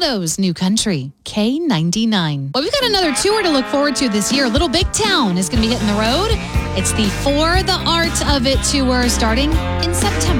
Shadows, New Country, K99. Well, we've got another tour to look forward to this year. Little Big Town is going to be hitting the road. It's the For the Art of It tour starting in September.